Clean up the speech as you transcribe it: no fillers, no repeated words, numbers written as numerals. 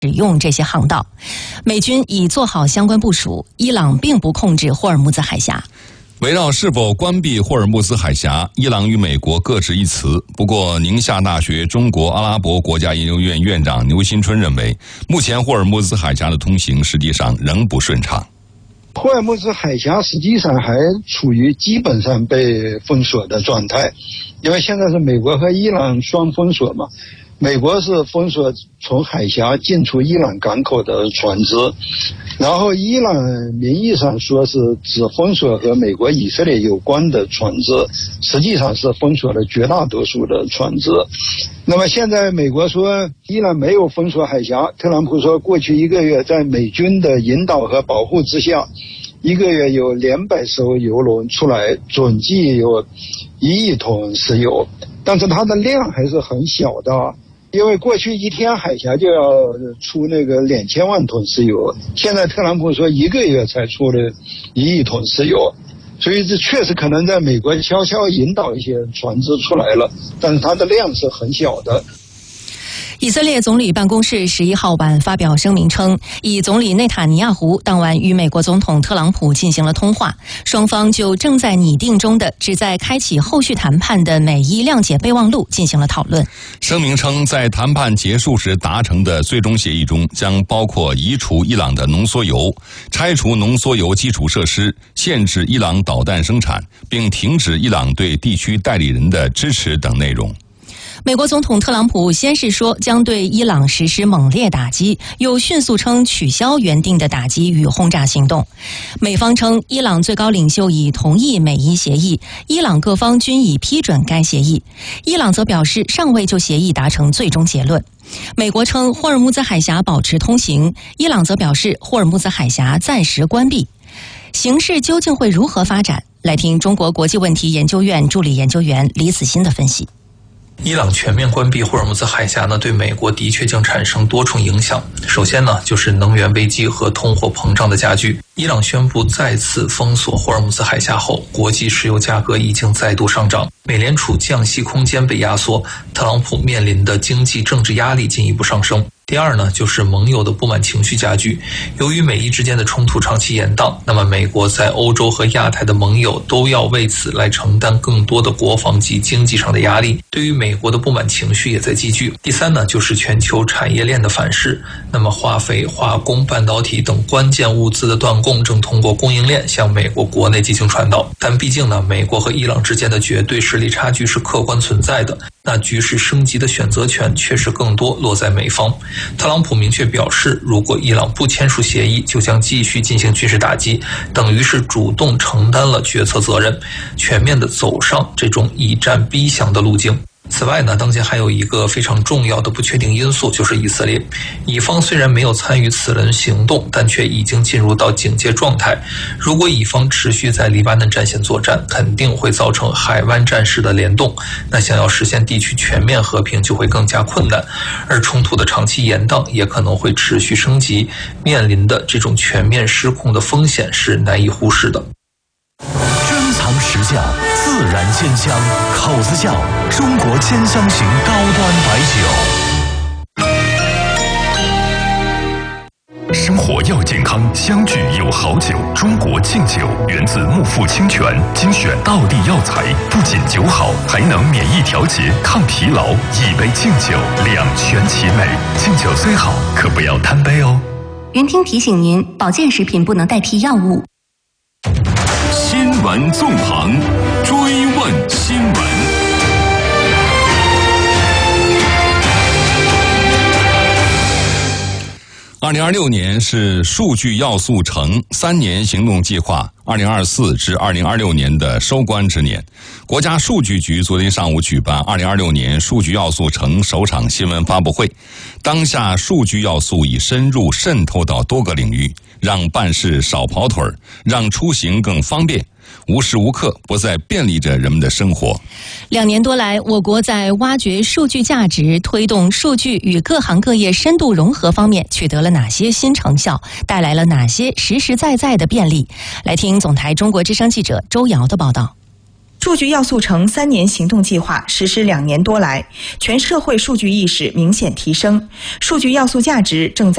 使用这些航道。美军已做好相关部署，伊朗并不控制霍尔木兹海峡。 围绕是否关闭霍尔木兹海峡，伊朗与美国各执一词。不过，宁夏大学中国阿拉伯国家研究院院长牛新春认为，目前霍尔木兹海峡的通行实际上仍不顺畅。 霍尔木兹海峡实际上还处于基本上被封锁的状态，因为现在是美国和伊朗双封锁嘛。美国是封锁从海峡进出伊朗港口的船只，然后伊朗名义上说是只封锁和美国以色列有关的船只，实际上是封锁了绝大多数的船只。那么现在美国说伊朗没有封锁海峡，特朗普说过去1个月在美军的引导和保护之下，1个月有200艘油轮出来，总计有1亿桶石油，但是它的量还是很小的，因为过去1天海峡就要出那个2000万桶石油，现在特朗普说1个月才出了1亿桶石油，所以这确实可能在美国悄悄引导一些船只出来了，但是它的量是很小的。 以色列总理办公室11号晚发表声明称，以总理内塔尼亚胡当晚与美国总统特朗普进行了通话，双方就正在拟定中的旨在开启后续谈判的美伊谅解备忘录进行了讨论。 声明称，在谈判结束时达成的最终协议中，将包括移除伊朗的浓缩铀、拆除浓缩铀基础设施、限制伊朗导弹生产，并停止伊朗对地区代理人的支持等内容。 美国总统特朗普先是说将对伊朗实施猛烈打击，又迅速称取消原定的打击与轰炸行动。美方称伊朗最高领袖已同意美伊协议，伊朗各方均已批准该协议。伊朗则表示尚未就协议达成最终结论。美国称霍尔木兹海峡保持通行，伊朗则表示霍尔木兹海峡暂时关闭。形势究竟会如何发展？来听中国国际问题研究院助理研究员李子欣的分析。 伊朗全面关闭霍尔木兹海峡呢，对美国的确将产生多重影响。首先呢，就是能源危机和通货膨胀的加剧。伊朗宣布再次封锁霍尔木兹海峡后，国际石油价格已经再度上涨，美联储降息空间被压缩，特朗普面临的经济政治压力进一步上升。第二呢，就是盟友的不满情绪加剧。由于美伊之间的冲突长期延宕，那么美国在欧洲和亚太的盟友都要为此来承担更多的国防及经济上的压力，对于美国的不满情绪也在积聚。第三呢，就是全球产业链的反噬。那么化肥、化工、半导体等关键物资的断供正通过供应链向美国国内进行传导。但毕竟呢，美国和伊朗之间的绝对实力差距是客观存在的，那局势升级的选择权确实更多落在美方。特朗普明确表示，如果伊朗不签署协议，就将继续进行军事打击，等于是主动承担了决策责任，全面地走上这种以战逼降的路径。此外呢，当前还有一个非常重要的不确定因素，就是以色列。以方虽然没有参与此轮行动，但却已经进入到警戒状态。如果以方持续在黎巴嫩战线作战，肯定会造成海湾战事的联动，那想要实现地区全面和平就会更加困难，而冲突的长期延宕也可能会持续升级，面临的这种全面失控的风险是难以忽视的。 珍藏实窖，自然鲜香，口子窖，中国10香型高端白酒。生活要健康，相聚有好酒。中国敬酒源自木富清泉，精选道地药材，不仅酒好，还能免疫调节、抗疲劳。一杯敬酒，两全其美。敬酒虽好，可不要贪杯哦。 云听提醒您，保健食品不能代替药物。 新闻纵横，追问新闻。 2026年是数据要素城3年行动计划2024至2026年的收官之年。国家数据局昨天上午举办2026年数据要素城首场新闻发布会。当下数据要素已深入渗透到多个领域，让办事少跑腿儿，让出行更方便，无时无刻不在便利着人们的生活。 2年多来，我国在挖掘数据价值、推动数据与各行各业深度融合方面取得了哪些新成效，带来了哪些实实在在的便利？来听总台中国之声记者周瑶的报道。 数据要素城3年行动计划实施2年多来，全社会数据意识明显提升，数据要素价值正在